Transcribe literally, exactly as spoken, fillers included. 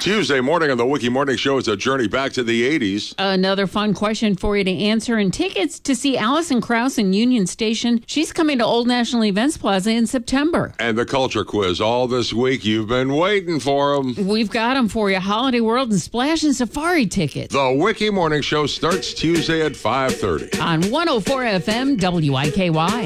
Tuesday morning on the Wiki Morning Show is a journey back to the eighties. Another fun question for you to answer, and tickets to see Alison Krauss in Union Station. She's coming to Old National Events Plaza in September. And the culture quiz all this week. You've been waiting for them. We've got them for you. Holiday World and Splash and Safari tickets. The Wiki Morning Show starts Tuesday at five thirty. On one oh four F M W I K Y.